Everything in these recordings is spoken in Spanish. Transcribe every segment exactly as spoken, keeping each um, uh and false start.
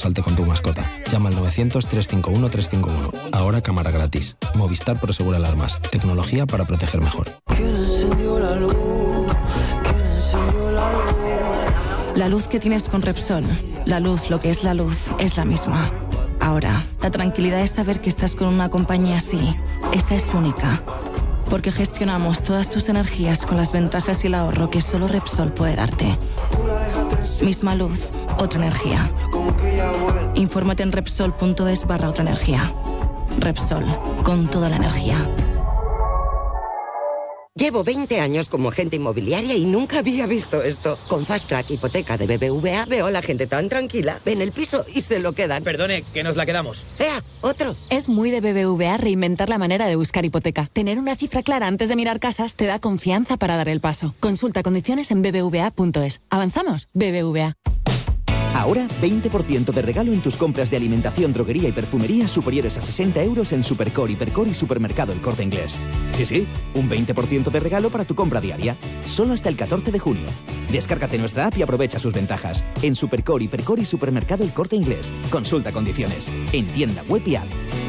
salte con tu mascota. Llama al novecientos, trescientos cincuenta y uno, trescientos cincuenta y uno. Ahora cámara gratis. Movistar Prosegur Alarmas. Tecnología para proteger mejor. La luz que tienes con Repsol, la luz, lo que es la luz, es la misma. Ahora, la tranquilidad es saber que estás con una compañía así. Esa es única. Porque gestionamos todas tus energías con las ventajas y el ahorro que solo Repsol puede darte. Misma luz, otra energía. Infórmate en Repsol.es barra otra energía. Repsol, con toda la energía. Llevo veinte años como agente inmobiliaria y nunca había visto esto. Con Fast Track Hipoteca de B B V A veo a la gente tan tranquila, ven el piso y se lo quedan. Perdone, que nos la quedamos. ¡Ea! ¡Otro! Es muy de B B V A reinventar la manera de buscar hipoteca. Tener una cifra clara antes de mirar casas te da confianza para dar el paso. Consulta condiciones en b b v a punto es. ¿Avanzamos? B B V A. Ahora, veinte por ciento de regalo en tus compras de alimentación, droguería y perfumería superiores a sesenta euros en Supercore, Hipercore y Supermercado El Corte Inglés. Sí, sí, un veinte por ciento de regalo para tu compra diaria. Solo hasta el catorce de junio. Descárgate nuestra app y aprovecha sus ventajas. En Supercore, Hipercore y Supermercado El Corte Inglés. Consulta condiciones. En tienda web y app.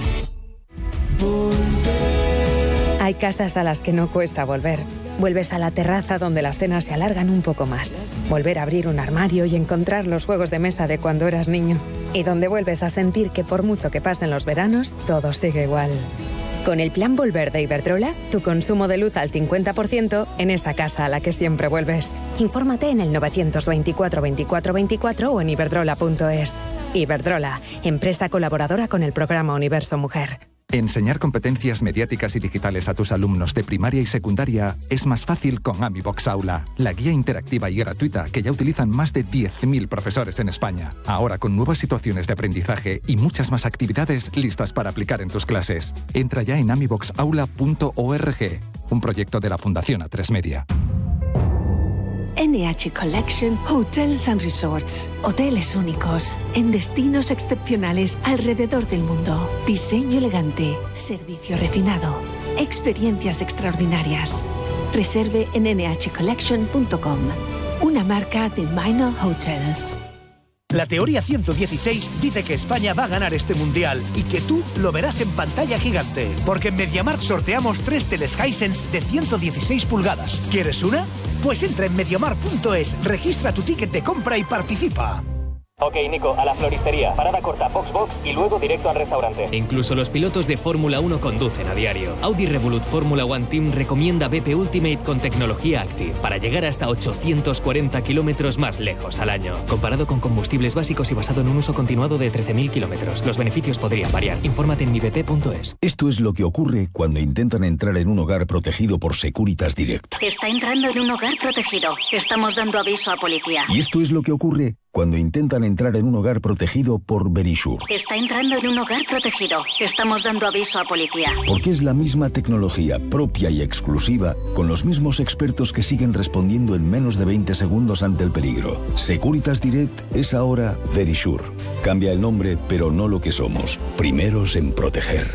Hay casas a las que no cuesta volver. Vuelves a la terraza donde las cenas se alargan un poco más. Volver a abrir un armario y encontrar los juegos de mesa de cuando eras niño. Y donde vuelves a sentir que por mucho que pasen los veranos, todo sigue igual. Con el plan Volver de Iberdrola, tu consumo de luz al cincuenta por ciento en esa casa a la que siempre vuelves. Infórmate en el novecientos veinticuatro veinticuatro veinticuatro o en iberdrola punto es. Iberdrola, empresa colaboradora con el programa Universo Mujer. Enseñar competencias mediáticas y digitales a tus alumnos de primaria y secundaria es más fácil con AmiBox Aula, la guía interactiva y gratuita que ya utilizan más de diez mil profesores en España. Ahora con nuevas situaciones de aprendizaje y muchas más actividades listas para aplicar en tus clases. Entra ya en amibox aula punto org, un proyecto de la Fundación A tres Media. N H Collection Hotels and Resorts. Hoteles únicos, en destinos excepcionales alrededor del mundo. Diseño elegante, servicio refinado, experiencias extraordinarias. Reserve en ene hache collection punto com, una marca de Minor Hotels. La teoría ciento dieciséis dice que España va a ganar este mundial y que tú lo verás en pantalla gigante. Porque en MediaMarkt sorteamos tres teles Hisense de ciento dieciséis pulgadas. ¿Quieres una? Pues entra en mediamarkt punto es, registra tu ticket de compra y participa. Ok, Nico, a la floristería. Parada corta, box box y luego directo al restaurante. Incluso los pilotos de Fórmula uno conducen a diario. Audi Revolut Fórmula One Team recomienda B P Ultimate con tecnología Active para llegar hasta ochocientos cuarenta kilómetros más lejos al año. Comparado con combustibles básicos y basado en un uso continuado de trece mil kilómetros. Los beneficios podrían variar. Infórmate en mi b p punto es. Esto es lo que ocurre cuando intentan entrar en un hogar protegido por Securitas Direct. Está entrando en un hogar protegido. Estamos dando aviso a policía. Y esto es lo que ocurre cuando intentan entrar en un hogar protegido por Verisure. Está entrando en un hogar protegido. Estamos dando aviso a policía. Porque es la misma tecnología propia y exclusiva, con los mismos expertos que siguen respondiendo en menos de veinte segundos ante el peligro. Securitas Direct es ahora Verisure. Cambia el nombre, pero no lo que somos. Primeros en proteger.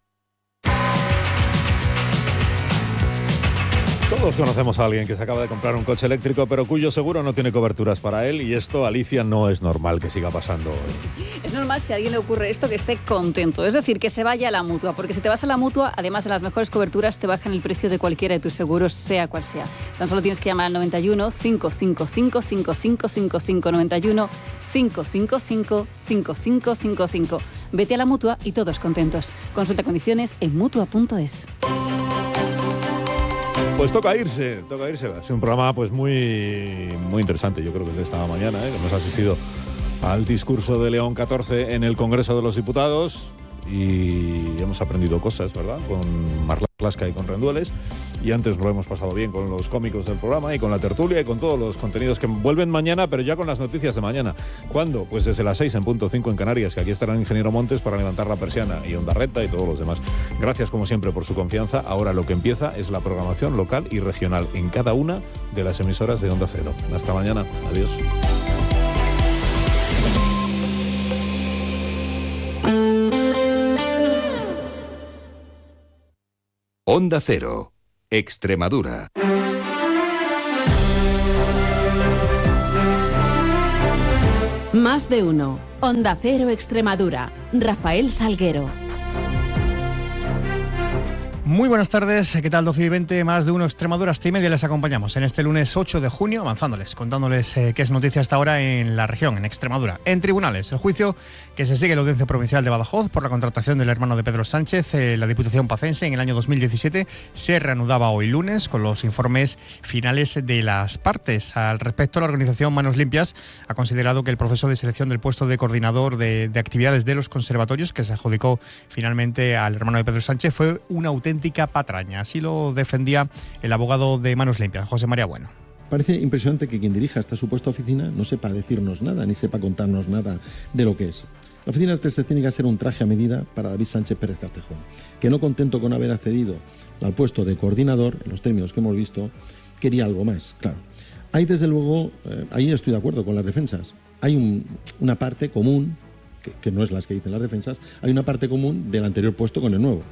Todos conocemos a alguien que se acaba de comprar un coche eléctrico, pero cuyo seguro no tiene coberturas para él, y esto, Alicia, no es normal que siga pasando hoy. Es normal, si a alguien le ocurre esto, que esté contento, es decir, que se vaya a la Mutua, porque si te vas a la Mutua, además de las mejores coberturas, te bajan el precio de cualquiera de tus seguros, sea cual sea. Tan solo tienes que llamar al noventa y uno, cinco cinco cinco, cinco cinco cinco cinco, noventa y uno, cinco cinco cinco, cinco cinco cinco cinco. Vete a la Mutua y todos contentos. Consulta condiciones en mutua punto es. Pues toca irse, toca irse. Es un programa pues muy, muy interesante, yo creo que es de esta mañana, ¿eh? que hemos asistido al discurso de León catorce en el Congreso de los Diputados y hemos aprendido cosas, ¿verdad? Con Marlaska y con Rendueles. Y antes lo hemos pasado bien con los cómicos del programa y con la tertulia y con todos los contenidos que vuelven mañana, pero ya con las noticias de mañana. ¿Cuándo? Pues desde las seis en punto cinco en Canarias, que aquí estará el ingeniero Montes para levantar la persiana, y Ondarreta y todos los demás. Gracias como siempre por su confianza. Ahora lo que empieza es la programación local y regional en cada una de las emisoras de Onda Cero. Hasta mañana. Adiós. Onda Cero, Extremadura. Más de uno. Onda Cero Extremadura. Rafael Salguero. Muy buenas tardes, ¿qué tal? doce y veinte, más de uno Extremadura, hasta y media les acompañamos en este lunes ocho de junio, avanzándoles, contándoles eh, qué es noticia hasta ahora en la región, en Extremadura. En tribunales, el juicio que se sigue en la Audiencia Provincial de Badajoz por la contratación del hermano de Pedro Sánchez, eh, la Diputación Pacense, en el año dos mil diecisiete, se reanudaba hoy lunes con los informes finales de las partes. Al respecto, la organización Manos Limpias ha considerado que el proceso de selección del puesto de coordinador de, de actividades de los conservatorios, que se adjudicó finalmente al hermano de Pedro Sánchez, fue una auténtica patraña. Así lo defendía el abogado de Manos Limpias, José María Bueno. Parece impresionante que quien dirija esta supuesta oficina no sepa decirnos nada, ni sepa contarnos nada de lo que es. La Oficina de Artes Escénicas era un traje a medida para David Sánchez Pérez Castejón, que no contento con haber accedido al puesto de coordinador, en los términos que hemos visto, quería algo más, claro. Hay desde luego, eh, ahí estoy de acuerdo con las defensas, hay un, una parte común, que, que no es las que dicen las defensas, hay una parte común del anterior puesto con el nuevo.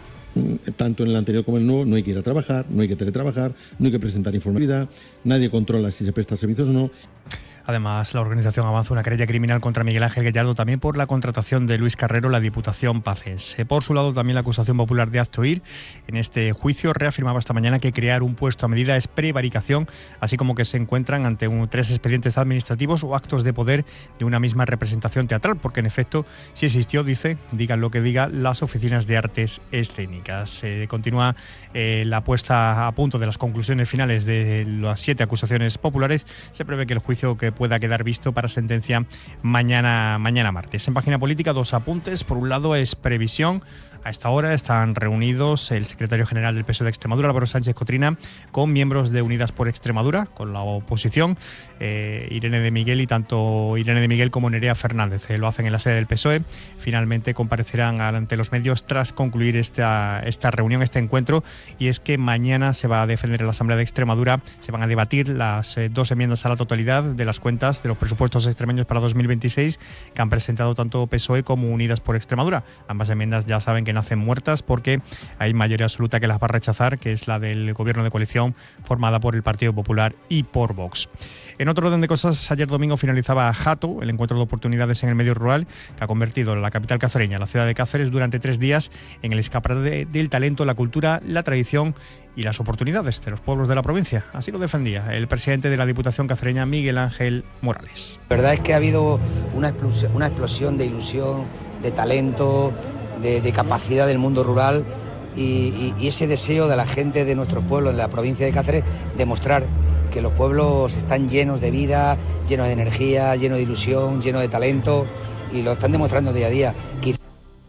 Tanto en el anterior como en el nuevo, no hay que ir a trabajar, no hay que teletrabajar, no hay que presentar informatividad, nadie controla si se presta servicios o no. Además, la organización avanza una querella criminal contra Miguel Ángel Gallardo también por la contratación de Luis Carrero, la Diputación Pacense. Por su lado, también la acusación popular de Actoir en este juicio reafirmaba esta mañana que crear un puesto a medida es prevaricación, así como que se encuentran ante un, tres expedientes administrativos o actos de poder de una misma representación teatral, porque en efecto sí existió, dice, digan lo que diga, las oficinas de artes escénicas. Eh, continúa eh, la puesta a punto de las conclusiones finales de las siete acusaciones populares. Se prevé que el juicio que pueda quedar visto para sentencia mañana, mañana martes. En página política, dos apuntes. Por un lado, es previsión. A esta hora están reunidos el secretario general del P S O E de Extremadura, Álvaro Sánchez Cotrina, con miembros de Unidas por Extremadura, con la oposición, eh, Irene de Miguel y tanto Irene de Miguel como Nerea Fernández. Eh, lo hacen en la sede del P S O E. Finalmente comparecerán ante los medios tras concluir esta, esta reunión, este encuentro. Y es que mañana se va a defender en la Asamblea de Extremadura, se van a debatir las eh, dos enmiendas a la totalidad de las cuentas de los presupuestos extremeños para dos mil veintiséis que han presentado tanto P S O E como Unidas por Extremadura. Ambas enmiendas ya saben que nacen muertas porque hay mayoría absoluta que las va a rechazar, que es la del gobierno de coalición formada por el Partido Popular y por Vox. En otro orden de cosas, ayer domingo finalizaba Jato, el encuentro de oportunidades en el medio rural, que ha convertido la capital cacereña, la ciudad de Cáceres, durante tres días en el escaparate del talento, la cultura, la tradición y las oportunidades de los pueblos de la provincia. Así lo defendía el presidente de la Diputación cacereña, Miguel Ángel Morales. La verdad es que ha habido una explosión, una explosión de ilusión, de talento, de, de capacidad del mundo rural y, y, y ese deseo de la gente de nuestros pueblos, de la provincia de Cáceres, de mostrar que los pueblos están llenos de vida, llenos de energía, llenos de ilusión, llenos de talento y lo están demostrando día a día. Quizá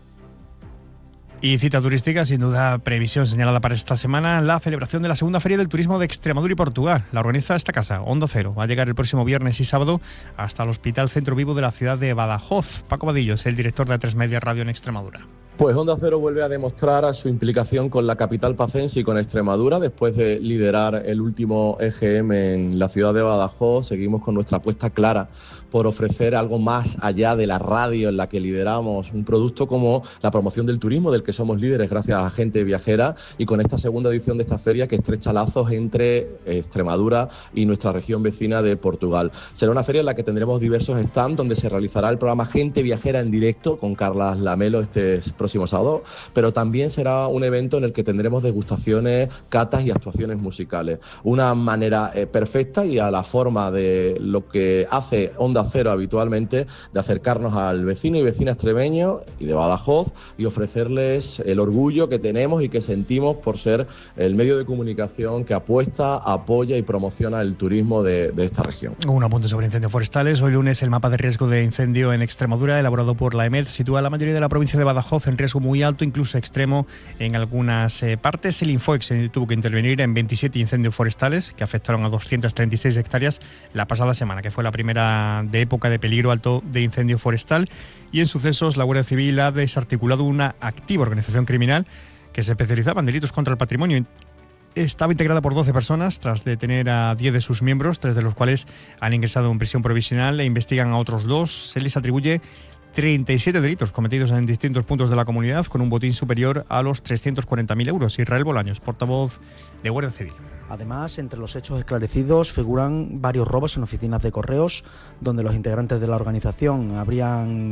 Y cita turística, sin duda, previsión señalada para esta semana, la celebración de la segunda Feria del Turismo de Extremadura y Portugal. La organiza esta casa, Onda Cero. Va a llegar el próximo viernes y sábado hasta el Hospital Centro Vivo de la ciudad de Badajoz. Paco Vadillo es el director de A tres Media Radio en Extremadura. Pues Onda Cero vuelve a demostrar su implicación con la capital pacense y con Extremadura. Después de liderar el último E G M en la ciudad de Badajoz, seguimos con nuestra apuesta clara por ofrecer algo más allá de la radio en la que lideramos, un producto como la promoción del turismo, del que somos líderes gracias a Gente Viajera, y con esta segunda edición de esta feria que estrecha lazos entre Extremadura y nuestra región vecina de Portugal. Será una feria en la que tendremos diversos stands donde se realizará el programa Gente Viajera en directo con Carlas Lamelo este próximo sábado, pero también será un evento en el que tendremos degustaciones, catas y actuaciones musicales. Una manera eh, perfecta y a la forma de lo que hace Onda Cero habitualmente, de acercarnos al vecino y vecina extremeño y de Badajoz y ofrecerles el orgullo que tenemos y que sentimos por ser el medio de comunicación que apuesta, apoya y promociona el turismo de, de esta región. Un apunte sobre incendios forestales. Hoy lunes el mapa de riesgo de incendio en Extremadura, elaborado por la E M E D, sitúa a la mayoría de la provincia de Badajoz en riesgo muy alto, incluso extremo en algunas eh, partes. El Infoex tuvo que intervenir en veintisiete incendios forestales que afectaron a doscientas treinta y seis hectáreas la pasada semana, que fue la primera de época de peligro alto de incendio forestal. Y en sucesos, la Guardia Civil ha desarticulado una activa organización criminal que se especializaba en delitos contra el patrimonio. Estaba integrada por doce personas tras detener a diez de sus miembros, tres de los cuales han ingresado en prisión provisional e investigan a otros dos. Se les atribuye treinta y siete delitos cometidos en distintos puntos de la comunidad con un botín superior a los trescientos cuarenta mil euros. Israel Bolaños, portavoz de Guardia Civil. Además, entre los hechos esclarecidos figuran varios robos en oficinas de correos, donde los integrantes de la organización habrían